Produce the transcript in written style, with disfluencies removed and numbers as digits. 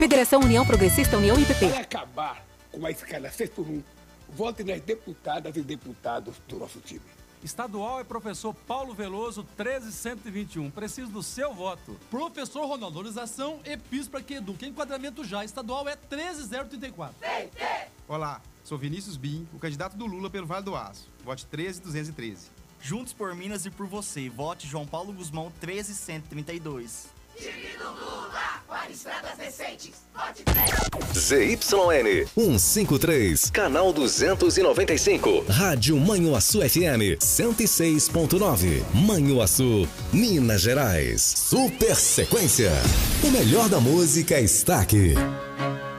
Federação União Progressista União IPP. Vai acabar com a escala 6x1. Vote nas deputadas e deputados do nosso time. Estadual é professor Paulo Veloso, 13121. Preciso do seu voto. Professor Ronaldo, valorização e piso para que educa. Enquadramento já. Estadual é 13034. Olá, sou Vinícius Bim, o candidato do Lula pelo Vale do Aço. Vote 13213. Juntos por Minas e por você. Vote João Paulo Guzmão, 13132. Time do Lula, para estradas decentes. Vote 3. ZYN 153, canal 295. Rádio Manhuaçu FM 106.9. Manhuaçu, Minas Gerais. Super Sequência. O melhor da música está aqui.